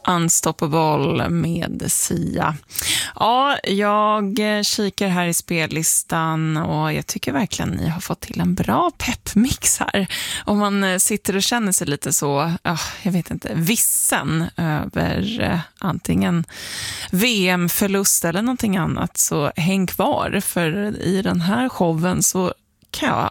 Unstoppable med Sia. Ja, jag kikar här i spellistan och jag tycker verkligen ni har fått till en bra peppmix här. Om man sitter och känner sig lite så, jag vet inte, vissen över antingen VM-förlust eller någonting annat, så häng kvar, för i den här showen så kan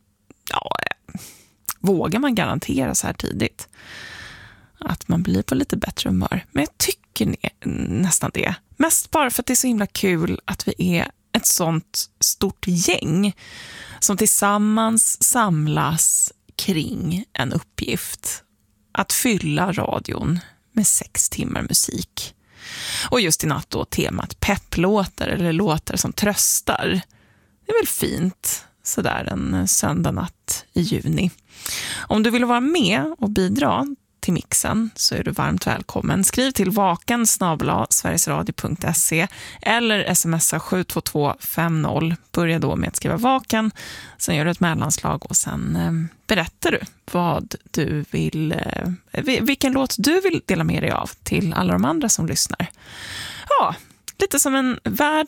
vågar man garantera så här tidigt att man blir på lite bättre humör. Men jag tycker nästan det. Mest bara för att det är så himla kul att vi är ett sånt stort gäng som tillsammans samlas kring en uppgift. Att fylla radion med 6 timmar musik. Och just i natt då temat pepplåtar eller låtar som tröstar. Det är väl fint sådär en söndagsnatt i juni. Om du vill vara med och bidra till mixen så är du varmt välkommen. Skriv till vaken@sverigesradio.se eller smsa 72250. Börja då med att skriva vaken, sen gör du ett mellanslag och sen berättar du vad du vill, vilken låt du vill dela med dig av till alla de andra som lyssnar. Ja, lite som en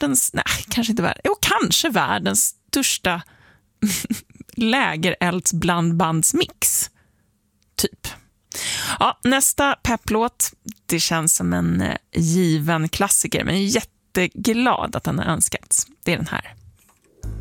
kanske världens största lägereldsblandbandsmix typ. Ja, nästa pepplåt, det känns som en given klassiker, men jag är jätteglad att den har önskats. Det är den här.